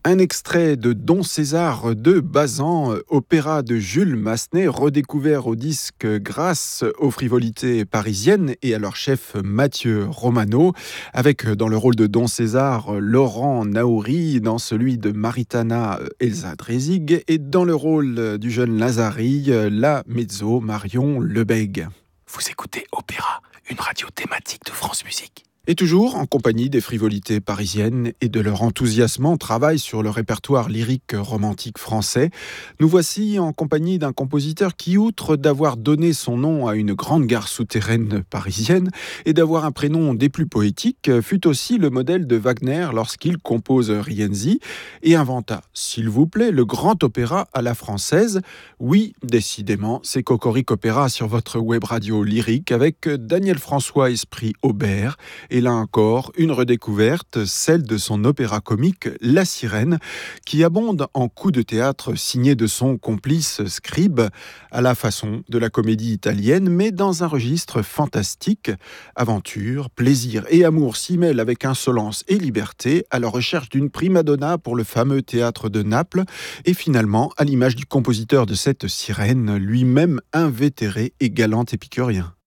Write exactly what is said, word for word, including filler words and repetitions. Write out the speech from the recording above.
Un extrait de Don César de Bazan, opéra de Jules Massenet, redécouvert au disque grâce aux frivolités parisiennes et à leur chef Mathieu Romano, avec dans le rôle de Don César Laurent Naouri, dans celui de Maritana Elsa Dresig et dans le rôle du jeune Lazari, la mezzo Marion Lebègue. Vous écoutez Opéra, une radio thématique de France Musique. Et toujours en compagnie des frivolités parisiennes et de leur enthousiasmant travail sur le répertoire lyrique romantique français, nous voici en compagnie d'un compositeur qui, outre d'avoir donné son nom à une grande gare souterraine parisienne et d'avoir un prénom des plus poétiques, fut aussi le modèle de Wagner lorsqu'il compose Rienzi et inventa, s'il vous plaît, le grand opéra à la française. Oui, décidément, c'est Cocorico Opéra sur votre web radio lyrique avec Daniel François Esprit Aubert. Et là encore, une redécouverte, celle de son opéra comique La Sirène, qui abonde en coups de théâtre signés de son complice Scribe, à la façon de la comédie italienne, mais dans un registre fantastique. Aventure, plaisir et amour s'y mêlent avec insolence et liberté, à la recherche d'une prima donna pour le fameux théâtre de Naples, et finalement à l'image du compositeur de cette sirène, lui-même invétéré et galant épicurien.